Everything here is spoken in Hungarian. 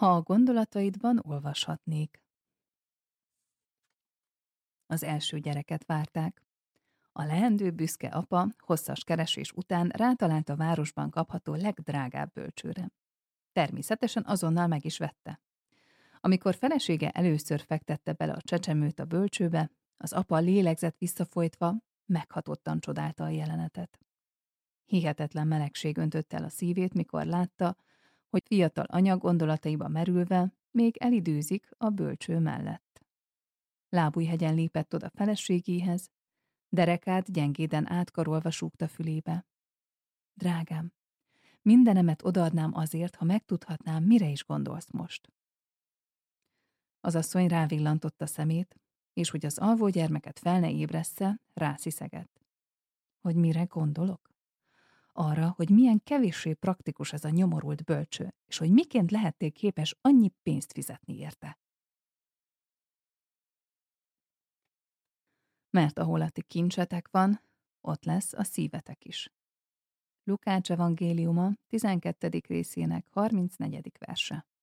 ha a gondolataidban olvashatnék. Az első gyereket várták. A leendő büszke apa hosszas keresés után rátalált a városban kapható legdrágább bölcsőre. Természetesen azonnal meg is vette. Amikor felesége először fektette bele a csecsemőt a bölcsőbe, az apa lélegzett visszafolytva, meghatottan csodálta a jelenetet. Hihetetlen melegség öntötte el a szívét, mikor látta, hogy fiatal anya gondolataiba merülve még elidőzik a bölcső mellett. Lábújhegyen lépett oda feleségéhez, derekát gyengéden átkarolva súgta fülébe. Drágám, mindenemet odaadnám azért, ha megtudhatnám, mire is gondolsz most. Az asszony rávillantotta szemét, és hogy az alvó gyermeket fel ne ébressze, rásziszegett. Hogy mire gondolok? Arra, hogy milyen kevéssé praktikus ez a nyomorult bölcső, és hogy miként lehettél képes annyi pénzt fizetni érte. Mert ahol a ti kincsetek van, ott lesz a szívetek is. Lukács evangéliuma 12. részének 34. verse.